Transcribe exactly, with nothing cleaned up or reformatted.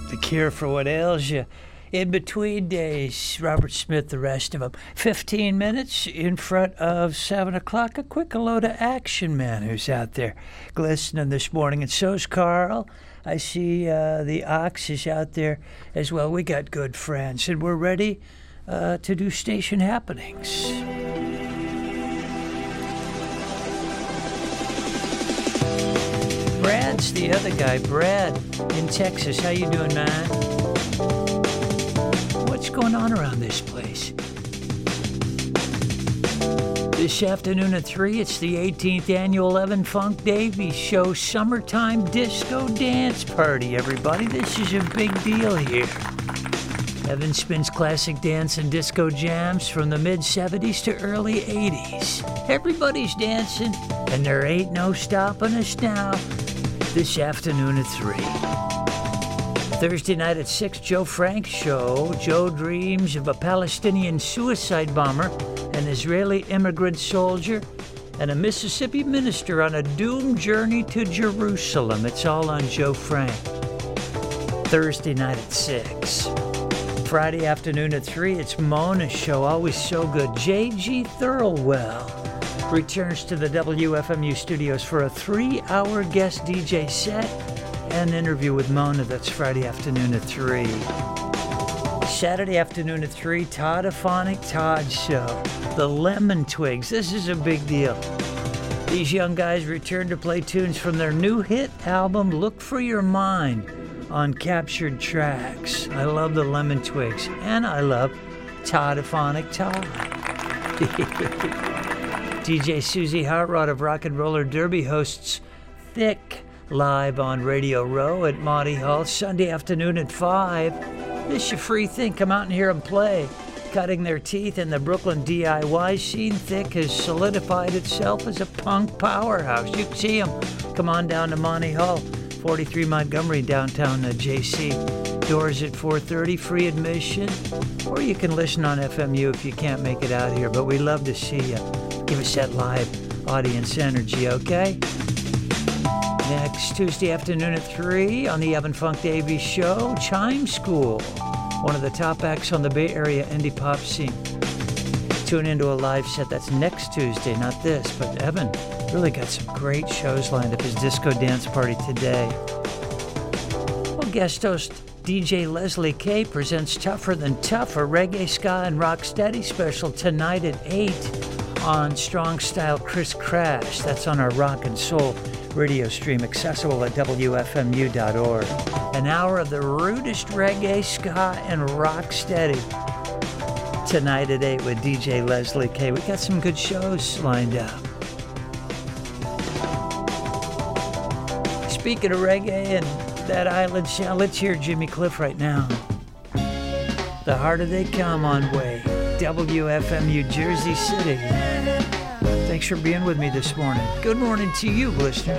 The cure for what ails you. In between days, Robert Smith, the rest of them. Fifteen minutes in front of seven o'clock. A quick hello to Action Man, who's out there glistening this morning. And so's Carl. I see uh, the Ox is out there as well. We got good friends, and we're ready uh, to do station happenings. Brad's the other guy. Brad in Texas. How you doing, man? What's going on around this place? This afternoon at three, it's the eighteenth annual Evan Funk Davies Show Summertime Disco Dance Party, everybody. This is a big deal here. Evan spins classic dance and disco jams from the mid-seventies to early eighties. Everybody's dancing, and there ain't no stopping us now. This afternoon at three. Thursday night at six, Joe Frank Show. Joe dreams of a Palestinian suicide bomber, an Israeli immigrant soldier, and a Mississippi minister on a doomed journey to Jerusalem. It's all on Joe Frank. Thursday night at six. Friday afternoon at three, it's Mona's show. Always so good. J G Thirlwell returns to the W F M U studios for a three-hour guest D J set and interview with Mona. That's Friday afternoon at three. Saturday afternoon at three, Toddophonic Todd Show. The Lemon Twigs. This is a big deal. These young guys return to play tunes from their new hit album, Look for Your Mind, on Captured Tracks. I love the Lemon Twigs, and I love Toddophonic Todd. D J Susie Hartrod of Rock and Roller Derby hosts Thick live on Radio Row at Monty Hall Sunday afternoon at five. This is your free thing. Come out and hear them play. Cutting their teeth in the Brooklyn D I Y scene, Thick has solidified itself as a punk powerhouse. You can see them. Come on down to Monty Hall, forty-three Montgomery, downtown uh, J C. Doors at four thirty, free admission. Or you can listen on F M U if you can't make it out here. But we love to see you. Give us that live audience energy, okay? Next Tuesday afternoon at three on the Evan Funk Davies Show, Chime School, one of the top acts on the Bay Area indie pop scene. Tune into a live set. That's next Tuesday, not this, but Evan really got some great shows lined up. His disco dance party today. Well, guest host D J Leslie K presents Tougher Than Tough, a reggae, ska, and rock steady special tonight at eight on Strong Style Chris Crash. That's on our Rock and Soul radio stream, accessible at W F M U dot org. An hour of the rudest reggae, ska, and rock steady tonight at eight with D J Leslie K. We got some good shows lined up. Speaking of reggae and that island sound, let's hear Jimmy Cliff right now. The Harder They Come on Way, W F M U, Jersey City. Thanks for being with me this morning. Good morning to you, listeners.